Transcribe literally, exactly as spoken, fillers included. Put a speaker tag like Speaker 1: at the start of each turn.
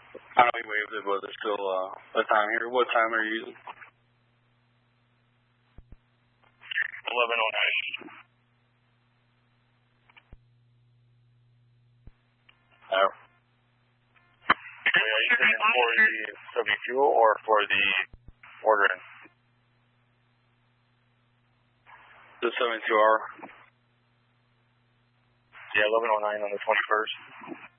Speaker 1: I know he waived it, but there's still uh, a time here. What time are you using?
Speaker 2: eleven oh nine.
Speaker 1: Uh,
Speaker 2: okay, are you looking for the W fuel or for the ordering?
Speaker 1: The seventy-two hour.
Speaker 2: Yeah, eleven oh nine on the twenty-first.